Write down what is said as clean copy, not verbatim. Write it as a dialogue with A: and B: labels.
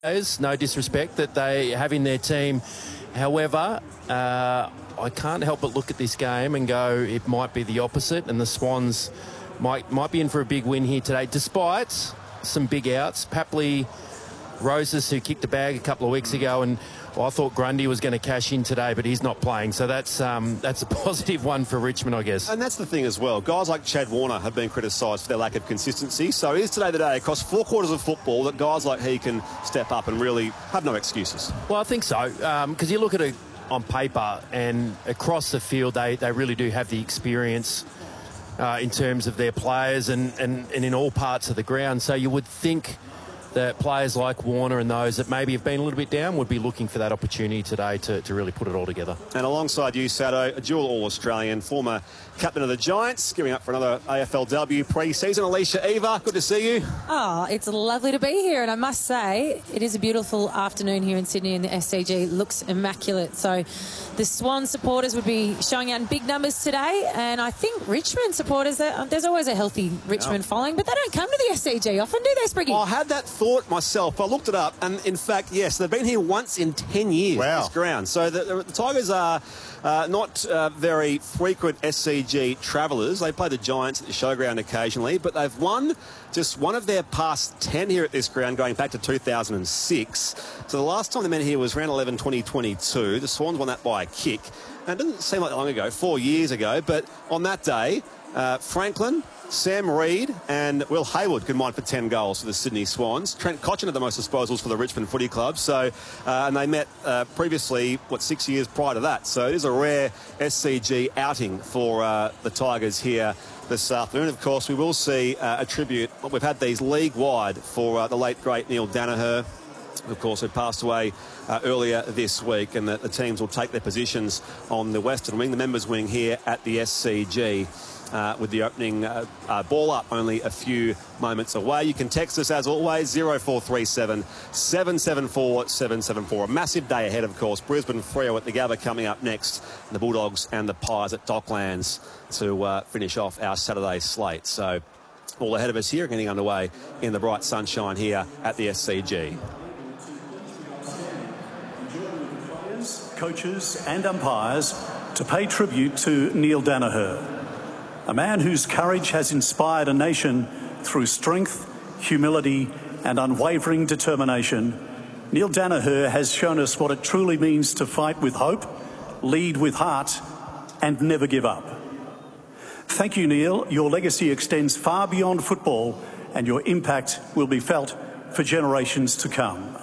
A: No disrespect that they have in their team. However, I can't help but look at this game and go, it might be the opposite, and the Swans might be in for a big win here today, despite some big outs. Papley, Roses, who kicked the bag a couple of weeks ago, and I thought Grundy was going to cash in today, but he's not playing. So that's a positive one for Richmond, I guess.
B: And that's the thing as well. Guys like Chad Warner have been criticised for their lack of consistency. So is today the day across 4 quarters of football that guys like he can step up and really have no excuses?
A: Well, I think so, because you look at it on paper and across the field, they really do have the experience in terms of their players and in all parts of the ground. So you would think that players like Warner and those that maybe have been a little bit down would be looking for that opportunity today to really put it all together.
B: And alongside you, Sado, a dual All-Australian, former captain of the Giants, giving up for another AFLW pre-season. Alicia Eva, good to see you.
C: Oh, it's lovely to be here, and I must say it is a beautiful afternoon here in Sydney, and the SCG looks immaculate. So the Swan supporters would be showing out in big numbers today, and I think Richmond supporters, there's always a healthy Richmond following, but they don't come to the SCG often, do they, Spriggy?
B: I had that thought myself. I looked it up, and in fact, yes, they've been here once in 10 years.
D: Wow.
B: This ground. So the Tigers are not very frequent SCG travellers. They play the Giants at the showground occasionally, but they've won just one of their past 10 here at this ground, going back to 2006. So the last time they met here was round 11 2022. The Swans won that by a kick. And it doesn't seem like long ago, 4 years ago, but on that day, Franklin, Sam Reid and Will Hayward combined for 10 goals for the Sydney Swans. Trent Cotchin had the most disposals for the Richmond Footy Club. So, and they met previously, 6 years prior to that. So it is a rare SCG outing for the Tigers here this afternoon. Of course, we will see a tribute. We've had these league-wide for the late, great Neil Danaher, of course, who passed away earlier this week, and the teams will take their positions on the Western Wing, the members' wing here at the SCG. With the opening ball up only a few moments away. You can text us as always, 0437 774 774. A massive day ahead, of course. Brisbane Freo at the Gabba coming up next. The Bulldogs and the Pies at Docklands to finish off our Saturday slate. So all ahead of us here, getting underway in the bright sunshine here at the SCG.
E: Coaches and umpires to pay tribute to Neil Danaher, a man whose courage has inspired a nation through strength, humility and unwavering determination. Neil Danaher has shown us what it truly means to fight with hope, lead with heart and never give up. Thank you, Neil. Your legacy extends far beyond football and your impact will be felt for generations to come.